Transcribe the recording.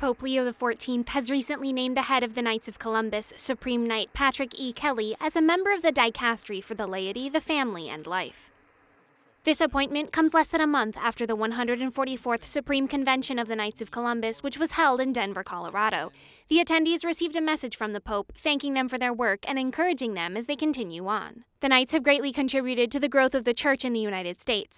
Pope Leo XIV has recently named the head of the Knights of Columbus, Supreme Knight Patrick E. Kelly, as a member of the dicastery for the laity, the family, and life. This appointment comes less than a month after the 144th Supreme Convention of the Knights of Columbus, which was held in Denver, Colorado. The attendees received a message from the Pope thanking them for their work and encouraging them as they continue on. The Knights have greatly contributed to the growth of the Church in the United States.